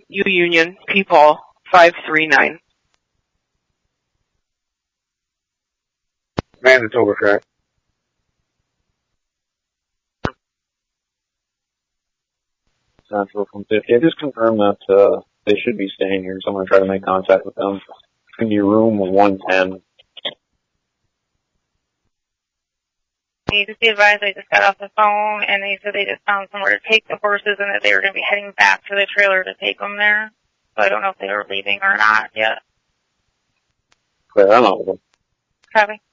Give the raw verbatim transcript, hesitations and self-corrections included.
U Union, P-Paul, five three nine. Manitoba, correct? Central from fifty. I just confirmed that uh, they should be staying here, so I'm going to try to make contact with them. It's going to be room one ten. Hey, just be advised, I just got off the phone, and they said they just found somewhere to take the horses and that they were going to be heading back to the trailer to take them there. So I don't know if they were leaving or not yet. Clear, I'm out with them. Copy.